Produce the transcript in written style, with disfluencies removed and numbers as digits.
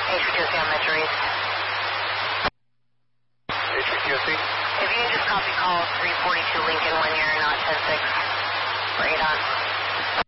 HQC on Metro East. HQC? If you can just copy call 342 Lincoln when you're not 10-6. Bring it on.